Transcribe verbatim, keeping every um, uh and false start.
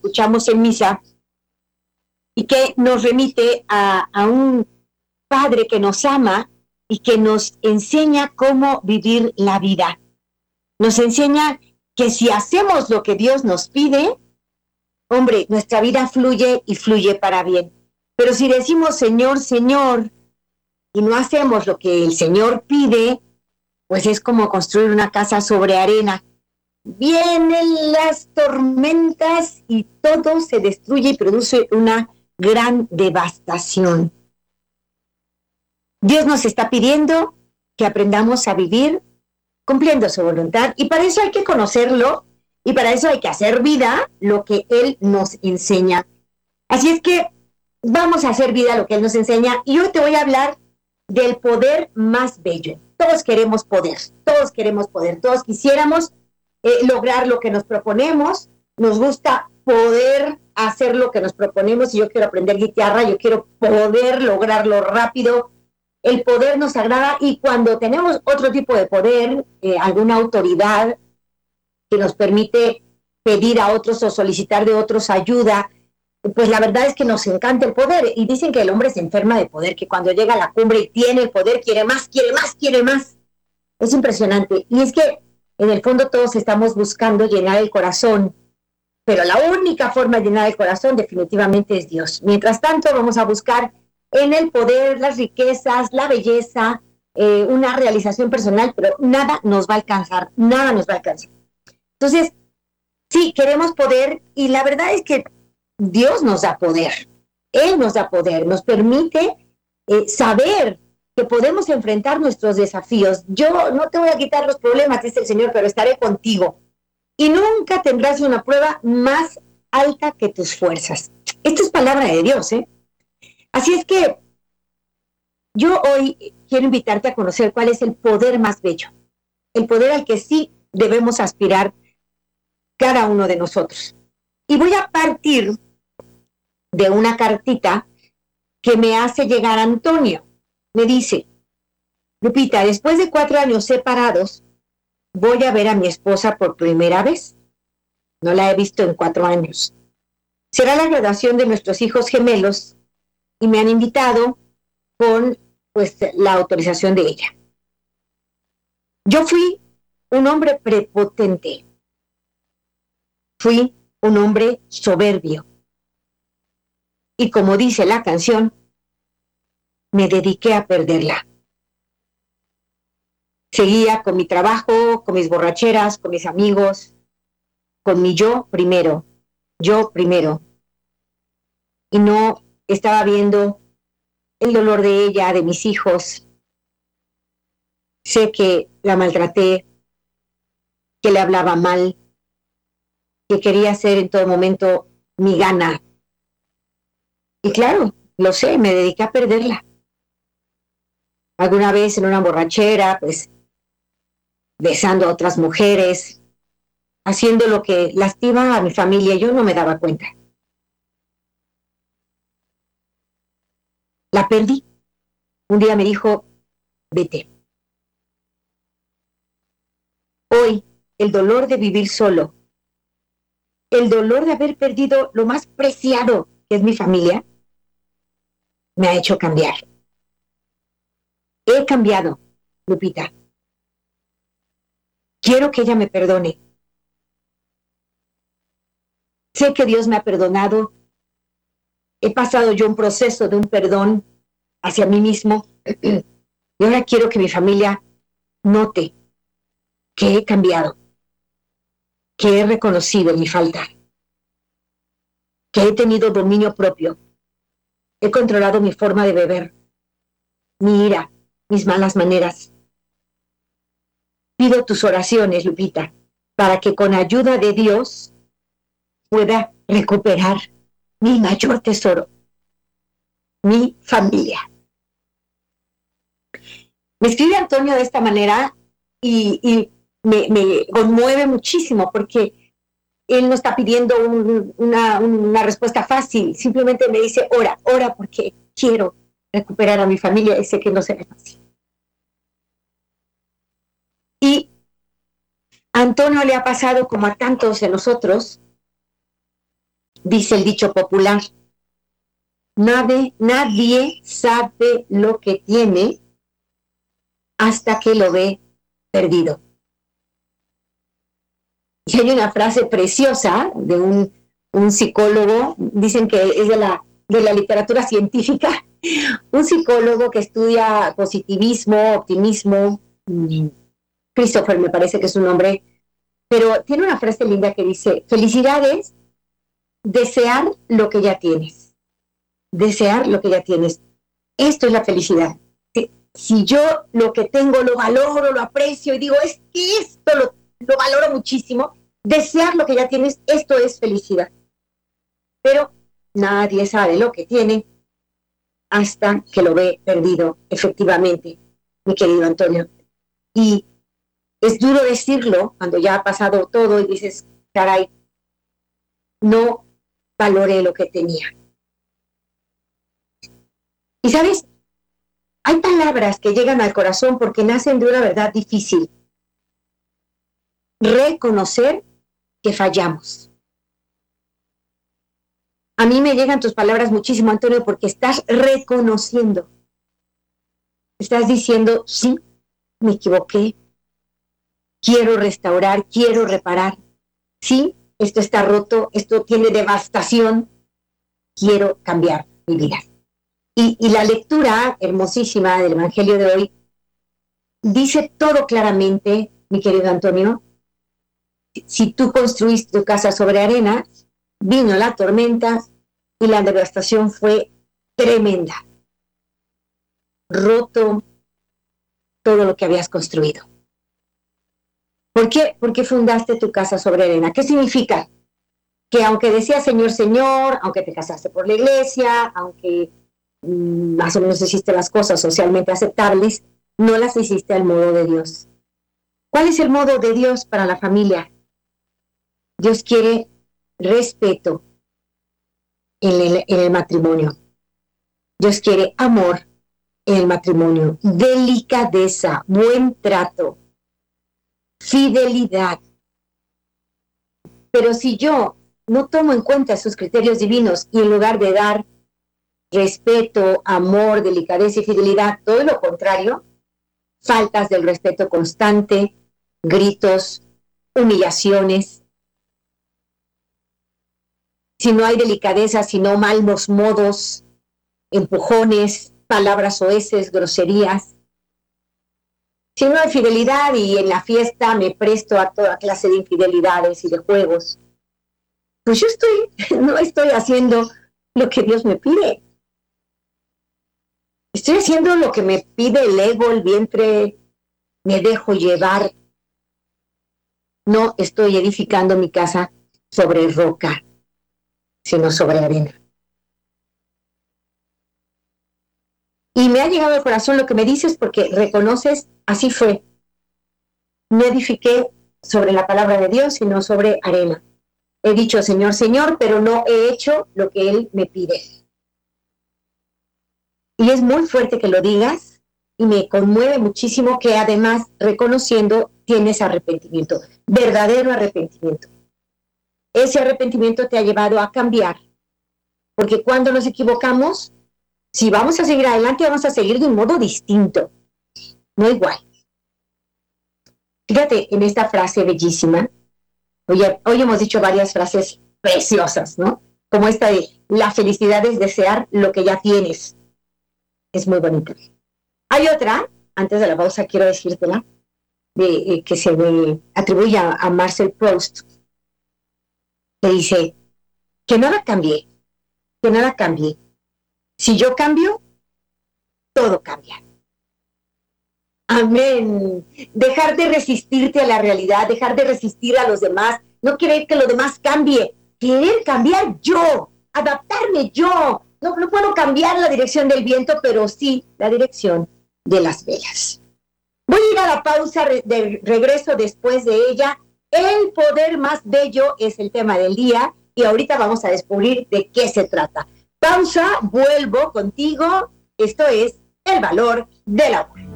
escuchamos en misa y que nos remite a, a un Padre que nos ama y que nos enseña cómo vivir la vida. Nos enseña que si hacemos lo que Dios nos pide, hombre, nuestra vida fluye y fluye para bien. Pero si decimos Señor, Señor, y no hacemos lo que el Señor pide, pues es como construir una casa sobre arena. Vienen las tormentas y todo se destruye y produce una gran devastación. Dios nos está pidiendo que aprendamos a vivir cumpliendo su voluntad, y para eso hay que conocerlo, y para eso hay que hacer vida lo que Él nos enseña. Así es que vamos a hacer vida lo que Él nos enseña, y hoy te voy a hablar del poder más bello. Todos queremos poder, todos queremos poder, todos quisiéramos eh, lograr lo que nos proponemos, nos gusta poder hacer lo que nos proponemos. Si yo quiero aprender guitarra, yo quiero poder lograrlo rápido. El poder nos agrada, y cuando tenemos otro tipo de poder, eh, alguna autoridad que nos permite pedir a otros o solicitar de otros ayuda, pues la verdad es que nos encanta el poder. Y dicen que el hombre se enferma de poder, que cuando llega a la cumbre y tiene el poder, quiere más, quiere más, quiere más. Es impresionante. Y es que en el fondo todos estamos buscando llenar el corazón, pero la única forma de llenar el corazón definitivamente es Dios. Mientras tanto, vamos a buscar en el poder, las riquezas, la belleza, eh, una realización personal, pero nada nos va a alcanzar, nada nos va a alcanzar. Entonces, sí, queremos poder, y la verdad es que Dios nos da poder, Él nos da poder, nos permite eh, saber que podemos enfrentar nuestros desafíos. Yo no te voy a quitar los problemas, dice el Señor, pero estaré contigo. Y nunca tendrás una prueba más alta que tus fuerzas. Esto es palabra de Dios, ¿eh? Así es que yo hoy quiero invitarte a conocer cuál es el poder más bello, el poder al que sí debemos aspirar cada uno de nosotros. Y voy a partir de una cartita que me hace llegar Antonio. Me dice: Lupita, después de cuatro años separados, voy a ver a mi esposa por primera vez. No la he visto en cuatro años. Será la graduación de nuestros hijos gemelos y me han invitado con pues la autorización de ella. Yo fui un hombre prepotente. Fui un hombre soberbio. Y como dice la canción, me dediqué a perderla. Seguía con mi trabajo, con mis borracheras, con mis amigos, con mi yo primero, yo primero. Y no estaba viendo el dolor de ella, de mis hijos. Sé que la maltraté, que le hablaba mal, que quería ser en todo momento mi gana. Y claro, lo sé, me dediqué a perderla. Alguna vez en una borrachera, pues, besando a otras mujeres, haciendo lo que lastima a mi familia, yo no me daba cuenta. La perdí. Un día me dijo: vete. Hoy, el dolor de vivir solo, el dolor de haber perdido lo más preciado, que es mi familia, me ha hecho cambiar. He cambiado, Lupita. Quiero que ella me perdone. Sé que Dios me ha perdonado. He pasado yo un proceso de un perdón hacia mí mismo. Y ahora quiero que mi familia note que he cambiado, que he reconocido mi falta, que he tenido dominio propio. He controlado mi forma de beber, mi ira, mis malas maneras. Pido tus oraciones, Lupita, para que con ayuda de Dios pueda recuperar mi mayor tesoro, mi familia. Me escribe Antonio de esta manera y, y me, me conmueve muchísimo, porque él no está pidiendo un, una, una respuesta fácil, simplemente me dice: ora, ora porque quiero recuperar a mi familia y sé que no será fácil. Y a Antonio le ha pasado, como a tantos de nosotros, dice el dicho popular, nadie, nadie sabe lo que tiene hasta que lo ve perdido. Y hay una frase preciosa de un, un psicólogo, dicen que es de la, de la literatura científica, un psicólogo que estudia positivismo, optimismo, Christopher me parece que es su nombre, pero tiene una frase linda que dice, felicidades, desear lo que ya tienes, desear lo que ya tienes. Esto es la felicidad. Si yo lo que tengo lo valoro, lo aprecio y digo, es que esto lo, lo valoro muchísimo, desear lo que ya tienes, esto es felicidad. Pero nadie sabe lo que tiene hasta que lo ve perdido, efectivamente, mi querido Antonio. Y es duro decirlo cuando ya ha pasado todo y dices, caray, no valoré lo que tenía. Y sabes, hay palabras que llegan al corazón porque nacen de una verdad difícil. Reconocer que fallamos. A mí me llegan tus palabras muchísimo, Antonio, porque estás reconociendo. Estás diciendo, sí, me equivoqué. Quiero restaurar, quiero reparar. Sí, esto está roto, esto tiene devastación. Quiero cambiar mi vida. Y, y la lectura hermosísima del Evangelio de hoy dice todo claramente, mi querido Antonio. Si tú construiste tu casa sobre arena, vino la tormenta y la devastación fue tremenda. Roto todo lo que habías construido. ¿Por qué? ¿Por qué fundaste tu casa sobre arena? ¿Qué significa? Que aunque decías Señor, Señor, aunque te casaste por la iglesia, aunque mmm, más o menos hiciste las cosas socialmente aceptables, no las hiciste al modo de Dios. ¿Cuál es el modo de Dios para la familia? Dios quiere respeto en el, en el matrimonio. Dios quiere amor en el matrimonio, delicadeza, buen trato, fidelidad. Pero si yo no tomo en cuenta esos criterios divinos y en lugar de dar respeto, amor, delicadeza y fidelidad, todo lo contrario, faltas del respeto constante, gritos, humillaciones, si no hay delicadeza, si no malos modos, empujones, palabras soeces, groserías, si no hay fidelidad y en la fiesta me presto a toda clase de infidelidades y de juegos, pues yo estoy, no estoy haciendo lo que Dios me pide. Estoy haciendo lo que me pide el ego, el vientre, me dejo llevar. No estoy edificando mi casa sobre roca, sino sobre arena. Y me ha llegado al corazón lo que me dices porque reconoces, así fue. No edifiqué sobre la palabra de Dios, sino sobre arena. He dicho Señor, Señor, pero no he hecho lo que Él me pide. Y es muy fuerte que lo digas y me conmueve muchísimo que además reconociendo tienes arrepentimiento, verdadero arrepentimiento. Ese arrepentimiento te ha llevado a cambiar, porque cuando nos equivocamos, si vamos a seguir adelante, vamos a seguir de un modo distinto, no igual. Fíjate en esta frase bellísima. Hoy, hoy hemos dicho varias frases preciosas, ¿no? Como esta de, la felicidad es desear lo que ya tienes. Es muy bonita. Hay otra, antes de la pausa quiero decírtela, de, eh, que se le atribuye a, a Marcel Proust, que dice, que nada cambie, que nada cambie. Si yo cambio, todo cambia. Amén. Dejar de resistirte a la realidad, dejar de resistir a los demás, no querer que lo demás cambie, querer cambiar yo, adaptarme yo. No, no puedo cambiar la dirección del viento, pero sí la dirección de las velas. Voy a ir a la pausa de regreso después de ella. El poder más bello es el tema del día y ahorita vamos a descubrir de qué se trata. Pausa, vuelvo contigo. Esto es El Valor del Amor.